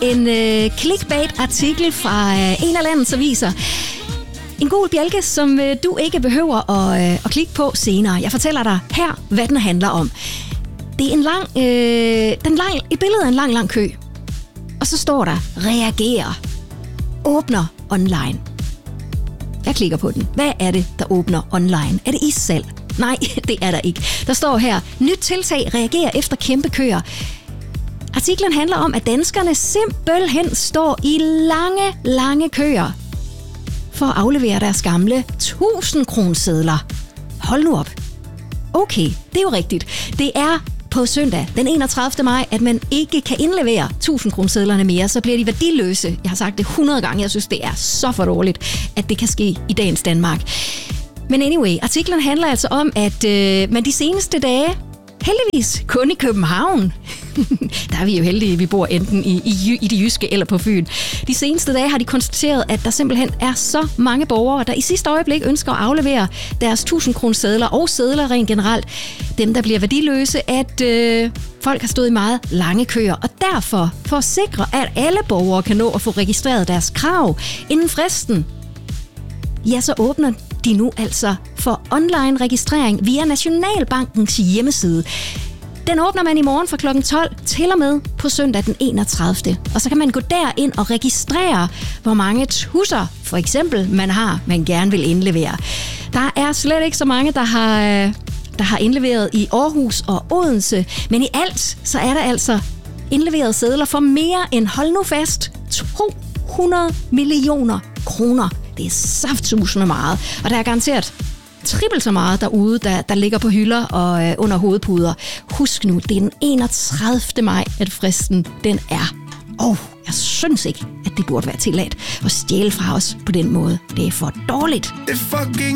en clickbait-artikel fra en af landets aviser. En gul bjælke, som du ikke behøver at klikke på senere. Jeg fortæller dig her, hvad den handler om. Det er et billede af en lang kø. Og så står der, reagerer, åbner online. Jeg klikker på den. Hvad er det, der åbner online? Er det issalg? Nej, det er der ikke. Der står her, nyt tiltag reagerer efter kæmpe køer. Artiklen handler om, at danskerne simpelthen står i lange køer for at aflevere deres gamle 1000-kronesedler. Hold nu op. Okay, det er jo rigtigt. Det er på søndag, den 31. maj, at man ikke kan indlevere 1000-kronesedlerne mere, så bliver de værdiløse. Jeg har sagt det 100 gange. Jeg synes, det er så for dårligt, at det kan ske i dagens Danmark. Men anyway, artiklen handler altså om, at man de seneste dage, heldigvis kun i København, der er vi jo heldige, vi bor enten i det jyske eller på Fyn. De seneste dage har de konstateret, at der simpelthen er så mange borgere, der i sidste øjeblik ønsker at aflevere deres 1000-kronesedler og sedler rent generelt. Dem, der bliver værdiløse, at folk har stået i meget lange køer. Og derfor, for at sikre, at alle borgere kan nå at få registreret deres krav inden fristen, ja, så åbner de nu altså for online registrering via Nationalbankens hjemmeside. Den åbner man i morgen fra kl. 12 til og med på søndag den 31. Og så kan man gå derind og registrere, hvor mange tusser, for eksempel, man gerne vil indlevere. Der er slet ikke så mange, der har indleveret i Aarhus og Odense, men i alt så er der altså indleveret sedler for mere end, hold nu fast, 200 millioner kroner. Det er saftsusende meget, og der er garanteret trippelt så meget derude, der ligger på hylder og under hovedpuder. Husk nu, det er den 31. maj, at fristen den er. Jeg synes ikke, at det burde være tilladt at stjæle fra os på den måde. Det er for dårligt.